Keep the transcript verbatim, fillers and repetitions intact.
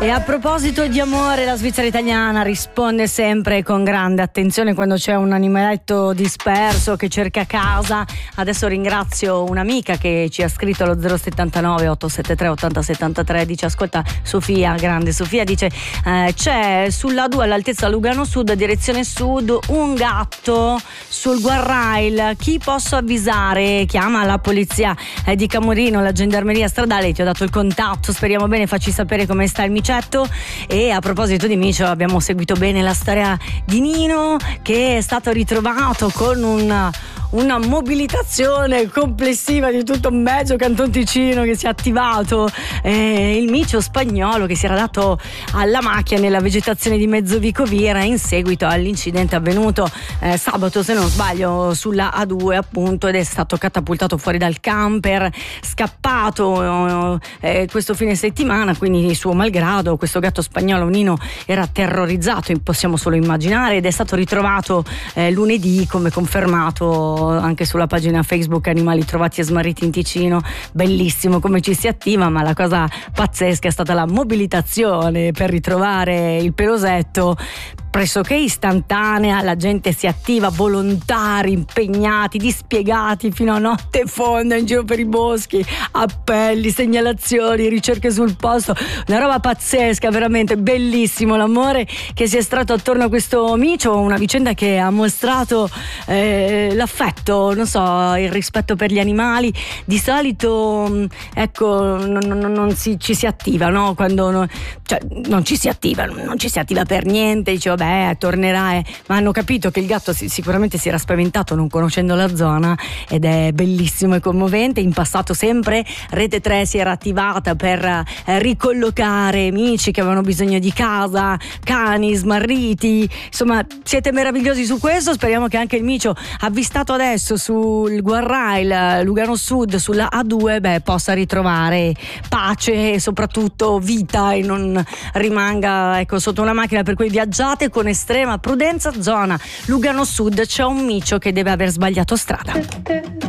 E a proposito di amore, la Svizzera italiana risponde sempre con grande attenzione quando c'è un animaletto disperso che cerca casa. Adesso ringrazio un'amica che ci ha scritto allo zero settantanove ottocentosettantatré ottanta settantatré, dice: ascolta Sofia, grande Sofia, dice eh, c'è sulla due all'altezza Lugano Sud, direzione sud, un gatto sul guardrail, chi posso avvisare? Chiama la polizia eh, di Camorino, la gendarmeria stradale, ti ho dato il contatto, speriamo bene, facci sapere come sta il micetto. E a proposito di micio, abbiamo seguito bene la storia di Nino, che è stato ritrovato con un una mobilitazione complessiva di tutto un mezzo Canton Ticino che si è attivato, eh, il micio spagnolo che si era dato alla macchia nella vegetazione di Mezzovico Vira in seguito all'incidente avvenuto eh, sabato, se non sbaglio, sulla A due appunto, ed è stato catapultato fuori dal camper, scappato eh, questo fine settimana, quindi suo malgrado questo gatto spagnolo Nino era terrorizzato, possiamo solo immaginare, ed è stato ritrovato eh, lunedì, come confermato anche sulla pagina Facebook Animali Trovati e Smarriti in Ticino. Bellissimo come ci si attiva, ma la cosa pazzesca è stata la mobilitazione per ritrovare il pelosetto pressoché istantanea. La gente si attiva, volontari impegnati, dispiegati fino a notte fonda in giro per i boschi, appelli, segnalazioni, ricerche sul posto, una roba pazzesca, veramente bellissimo l'amore che si è estratto attorno a questo micio, una vicenda che ha mostrato eh, l'affetto, non so, il rispetto per gli animali. Di solito ecco non, non, non si, ci si attiva, no? Quando no, cioè, non ci si attiva, non ci si attiva per niente, dice vabbè tornerà, eh. Ma hanno capito che il gatto si, sicuramente si era spaventato non conoscendo la zona, ed è bellissimo e commovente. In passato sempre Rete tre si era attivata per eh, ricollocare amici che avevano bisogno di casa, cani smarriti, insomma siete meravigliosi su questo. Speriamo che anche il micio avvistato adesso sul guardrail Lugano Sud sulla A due beh, possa ritrovare pace e soprattutto vita e non rimanga ecco sotto una macchina. Per cui viaggiate con estrema prudenza. Zona Lugano Sud, c'è un micio che deve aver sbagliato strada.